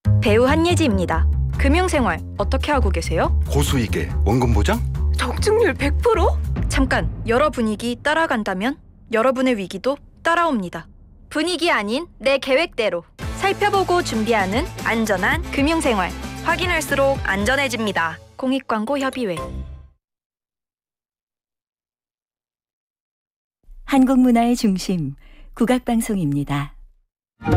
배우 한예지입니다. 금융생활 어떻게 하고 계세요? 고수익에 원금 보장? 적중률 100%? 잠깐, 여러 분위기 따라간다면 여러분의 위기도 따라옵니다. 분위기 아닌 내 계획대로 살펴보고 준비하는 안전한 금융생활. 확인할수록 안전해집니다. 공익광고협의회. 한국문화의 중심, 국악방송입니다.